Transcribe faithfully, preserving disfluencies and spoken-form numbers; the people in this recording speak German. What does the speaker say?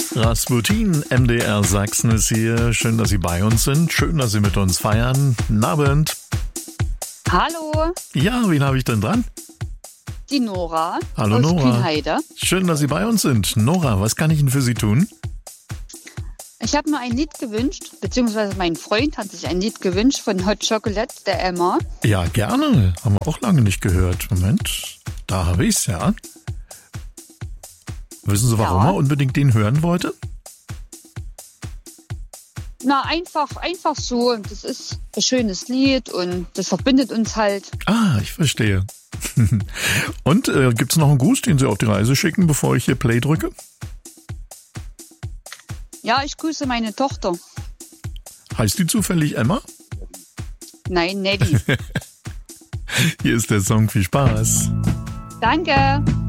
Rasputin, M D R Sachsen ist hier. Schön, dass Sie bei uns sind. Schön, dass Sie mit uns feiern. Guten Abend. Hallo. Ja, wen habe ich denn dran? Die Nora. Hallo aus Nora. Kühnheide. Schön, dass Sie bei uns sind. Nora, was kann ich denn für Sie tun? Ich habe mir ein Lied gewünscht, beziehungsweise mein Freund hat sich ein Lied gewünscht von Hot Chocolate, der Emma. Ja, gerne. Haben wir auch lange nicht gehört. Moment, da habe ich es ja. Wissen Sie, warum Ja. er unbedingt den hören wollte? Na, einfach, einfach so. Das ist ein schönes Lied und das verbindet uns halt. Ah, ich verstehe. Und äh, gibt es noch einen Gruß, den Sie auf die Reise schicken, bevor ich hier Play drücke? Ja, ich grüße meine Tochter. Heißt die zufällig Emma? Nein, Nelly. Hier ist der Song. Viel Spaß. Danke.